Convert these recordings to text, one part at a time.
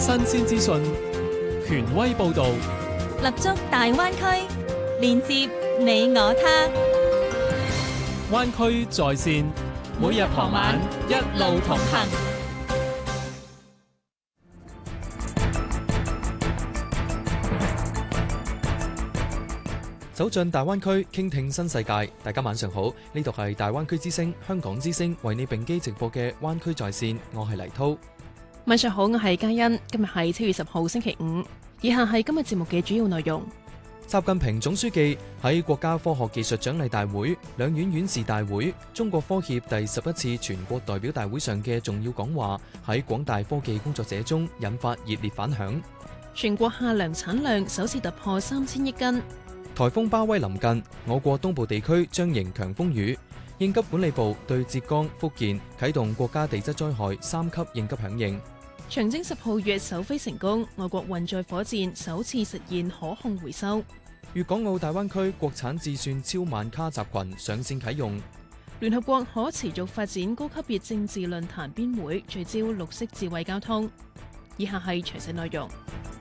新鮮資訊，權威報導， 立足大灣區，連接你我他。 灣區在線，每日傍晚一路同行。 走進大灣區，傾聽新世界。大家晚上好，呢度係大灣區之聲、香港之聲為你並機直播嘅灣區在線，我係黎濤。 晚上好，我係嘉欣。今日係7月10號星期五，以下係今日節目嘅主要內容。 習近平總書記喺國家科學技術獎勵大會、兩院院士大會、中國科協第11次全國代表大會上嘅重要講話，喺廣大科技工作者中引發熱烈反響。 全國夏糧產量首次突破3000億斤。 颱風巴威臨近，我國東部地區將迎強風雨。應急管理部對浙江、福建啟動國家地質災害3級應急響應。 長征10號月首飛成功，外國運載火箭首次實現可控回收。 粵港澳大灣區國產智算超萬卡集群上線啟用。 聯合國可持續發展高級別政治論壇邊會聚焦綠色智慧交通。以下係詳細內容。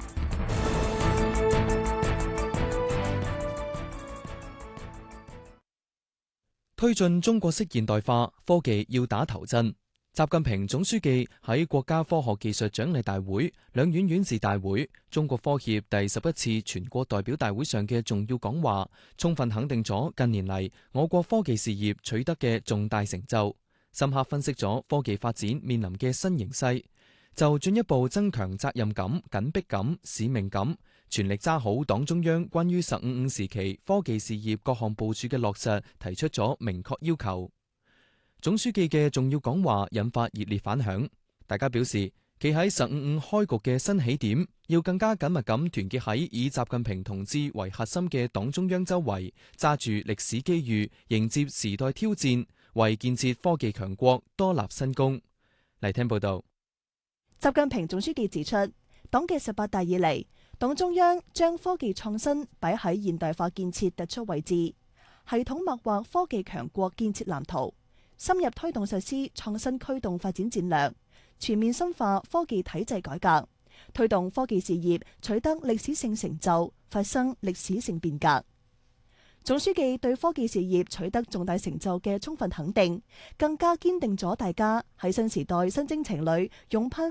推進中國式現代化，科技要打頭陣。習近平總書記喺國家科學技術獎勵大會、兩院院士大會、中國科協第11次全國代表大會上嘅重要講話，充分肯定咗近年嚟我國科技事業取得嘅重大成就，深刻分析咗科技發展面臨嘅新形勢，就進一步增強責任感、緊迫感、使命感，全力揸好黨中央關於15/5時期科技事業各項部署嘅落實提出咗明確要求。總書記嘅重要講話引發熱烈反響，大家表示企喺15/5開局嘅新起點，要更加緊密咁團結喺以習近平同志為核心嘅黨中央周圍，揸住歷史機遇，迎接時代挑戰，為建設科技強國多立新功。嚟聽報道。 習近平總書記指出，黨嘅18大以嚟，黨中央將科技創新擺喺現代化建設突出位置，系統擘劃科技強國建設藍圖，深入推動實施創新驅動發展戰略，全面深化科技體制改革，推動科技事業取得歷史性成就，發生歷史性變革。總書記對科技事業取得重大成就嘅充分肯定，更加堅定咗大家喺新時代新征程裏勇攀